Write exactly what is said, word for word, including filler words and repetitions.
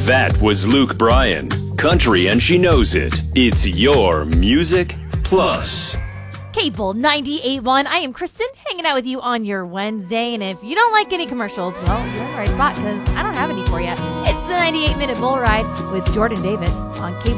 That was Luke Bryan. Country and she knows it. It's your Music Plus. Cable ninety-eight point one. I am Kristen, hanging out with you on your Wednesday. And if you don't like any commercials, well, you're in the right spot because I don't have any for you. It's the ninety-eight minute Bull Ride with Jordan Davis on Cable